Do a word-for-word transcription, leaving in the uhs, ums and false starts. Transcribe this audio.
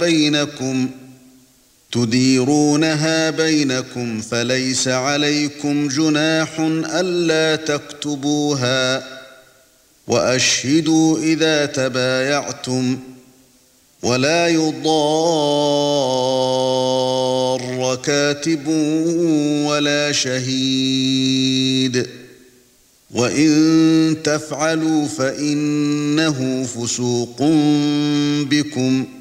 بينكم تديرونها بينكم فليس عليكم جناح ألا تكتبوها وأشهدوا إذا تبايعتم ولا يضار كاتب ولا شهيد وإن تفعلوا فإنه فسوق بكم